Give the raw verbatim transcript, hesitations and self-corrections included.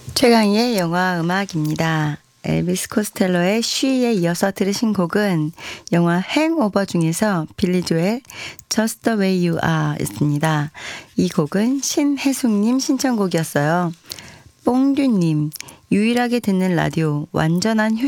최강희의 영화 음악입니다. 엘비스 코스텔로의 She에 이어서 들으신 곡은 영화 행오버 중에서 빌리 조엘 Just the way you are 였습니다. 이 곡은 신혜숙님 신청곡이었어요. 뽕듀님, 유일하게 듣는 라디오 완전한 휴